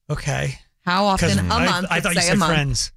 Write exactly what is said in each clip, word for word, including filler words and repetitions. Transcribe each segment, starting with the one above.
Okay. How often? A I, month. I thought you say said a month. friends.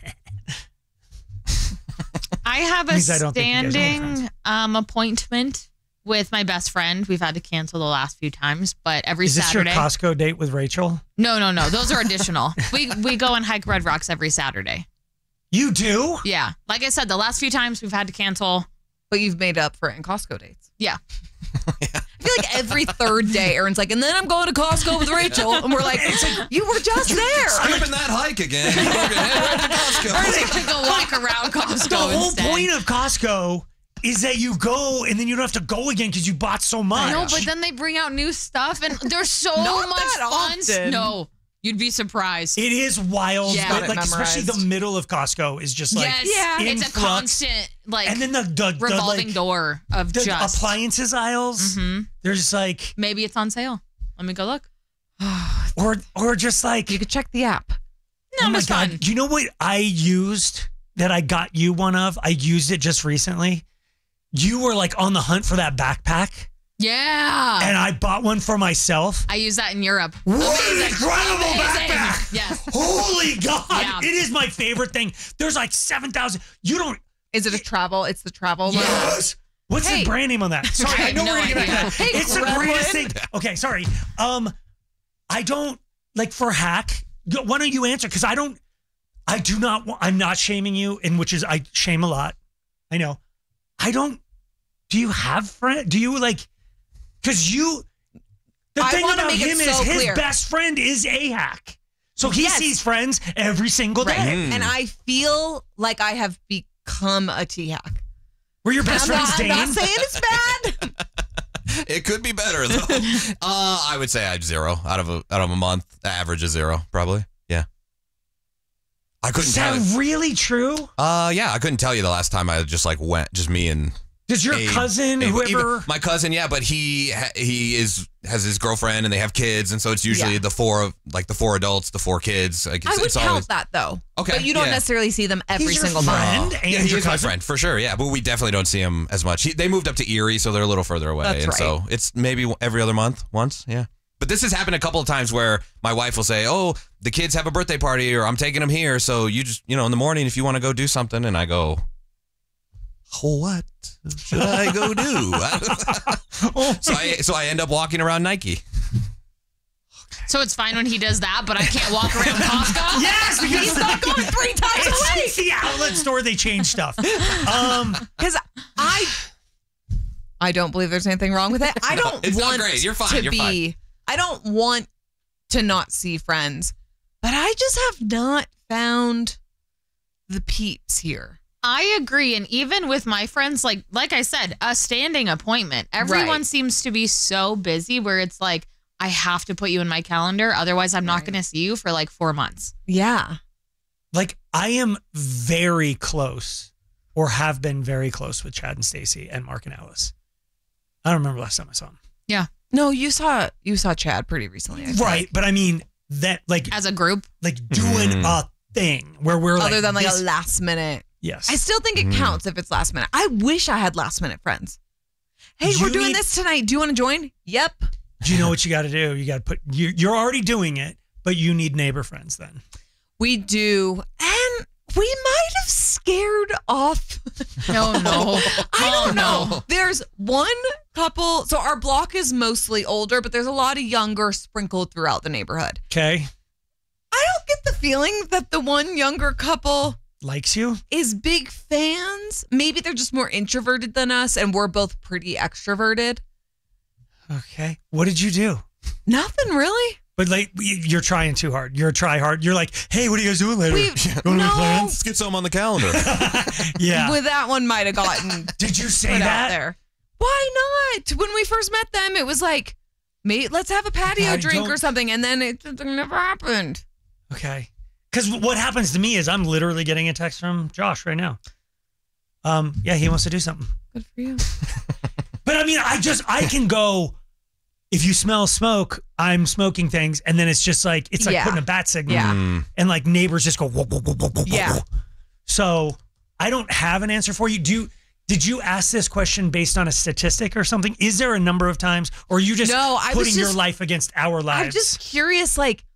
I have a Means I don't think you guys are standing um, appointment with my best friend. We've had to cancel the last few times, but every Is this Saturday. your Costco date with Rachel? No, no, no. Those are additional. we we go and hike Red Rocks every Saturday. You do? Yeah. Like I said, the last few times we've had to cancel. But you've made up for it in Costco dates. Yeah. I feel like every third day, Aaron's like, and then I'm going to Costco with Rachel. And we're like, you were just there. Skipping that hike again. You're gonna head right to Costco. We're going to go walk around Costco The whole instead. point of Costco is that you go and then you don't have to go again because you bought so much. No, but then they bring out new stuff and there's so Not much that fun. often. No, you'd be surprised. It is wild, Yeah. but Got it like especially the memorized. middle of Costco is just like yes, Yeah. it's a influx. constant like and then the the, the revolving like, door of the just appliances aisles. Mhm. There's like maybe it's on sale. Let me go look. or or just like You could check the app. No, oh my it's god, fun. do you know what I used that I got you one of? I used it just recently. You were like on the hunt for that backpack, Yeah. and I bought one for myself. I use that in Europe. What an Amazing. incredible Amazing. backpack! Yes. Holy God, Yeah. it is my favorite thing. There's like seven thousand. You don't. Is it a travel? It's the travel one. Yes. What's Hey. the brand name on that? Sorry, I I have know no we're gonna get back to idea. that. Hey, It's the Gremlin. greatest thing. Okay, sorry. Um, I don't like for a hack. go- Why don't you answer? Because I don't. I do not. wa- I'm not shaming you, in which is I shame a lot. I know. I don't. Do you have friend? Do you like? Because you. The I thing wanna about make it him so is his clear. best friend is a hack. So he Yes. sees friends every single day. Right. Mm. And I feel like I have become a T hack. Were your best I'm not, friends I'm Dane? not saying it's bad. It could be better though. uh, I would say I'd zero out of a out of a month. The average is zero, probably. Yeah. I couldn't Is tell. that you. really true? Uh, yeah, I couldn't tell you the last time I just like went, just me and Does your Abe- cousin, Abe- whoever? even my cousin, yeah, but he ha- he is has his girlfriend and they have kids, and so it's usually Yeah. the four of like the four adults, the four kids. Like it's, I would it's count always, that though. Okay, But you don't yeah. necessarily see them every He's your single friend? month. Uh, And yeah, your he is my cousin? friend for sure. Yeah, but we definitely don't see him as much. He, they moved up to Erie, so they're a little further away, That's and right. so it's maybe every other month, once. Yeah. But this has happened a couple of times where my wife will say, "Oh, the kids have a birthday party, or I'm taking them here, so you just, you know, in the morning if you want to go do something," and I go, "What should I go do?" so I so I end up walking around Nike. So it's fine when he does that, but I can't walk around Costco. Yes, because He's not going three times a week. it's the outlet store. They change stuff. Um, Because I, I don't believe there's anything wrong with it. I don't It's not want great. You're fine. to You're be. fine. I don't want to not see friends, but I just have not found the peeps here. I agree, and even with my friends, like like I said, a standing appointment. Everyone Right. seems to be so busy where it's like I have to put you in my calendar, otherwise I'm not Right. going to see you for like four months. Yeah. like I am very close, or have been very close with Chad and Stacy and Mark and Alice. I don't remember last time I saw them. Yeah, No, you saw you saw Chad pretty recently. I think. Right, but I mean that like as a group. like doing Mhm. a thing where we're like Other than like this- a last minute. yes. I still think it Mm. counts if it's last minute. I wish I had last minute friends. Hey, You we're doing need- this tonight. Do you want to join? Yep. Do you know what you got to do? You got to put you. You're already doing it, but you need neighbor friends then. We do. And we might have scared off. No, no. I don't Oh, know. no. There's one couple. So our block is mostly older, but there's a lot of younger sprinkled throughout the neighborhood. Okay, I don't get the feeling that the one younger couple likes you. is big fans. Maybe they're just more introverted than us, and we're both pretty extroverted. Okay, what did you do? Nothing really. But like you- you're trying too hard. You're a try hard. You're like, hey, what are you guys doing later? We You want any no. plans? Let's get some on the calendar. Yeah. Well, that one might have gotten Did you say put out that? there. Why not? When we first met them, it was like, mate, let's have a patio I drink don't- or something, and then it just never happened. Okay. Because what happens to me is I'm literally getting a text from Josh right now. Um, yeah, he wants to do something. Good for you. But I mean, I just I can go. If you smell smoke, I'm smoking things, and then it's just like it's like Yeah. putting a bat signal, Yeah. Mm. and like neighbors just go whoa, whoa, whoa, whoa, whoa, Yeah. whoa. So I don't have an answer for you. Do you, did you ask this question based on a statistic or something? Is there a number of times, or are you just No, I was putting your just- life against our lives? I'm just curious, like,